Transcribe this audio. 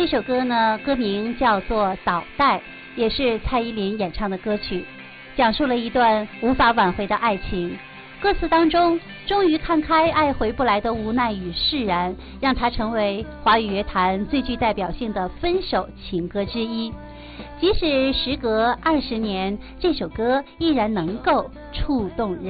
这首歌呢，歌名叫做《倒带》，也是蔡依林演唱的歌曲，讲述了一段无法挽回的爱情。歌词当中，终于看开爱回不来的无奈与释然，让它成为华语乐坛最具代表性的分手情歌之一。即使时隔20年，这首歌依然能够触动人。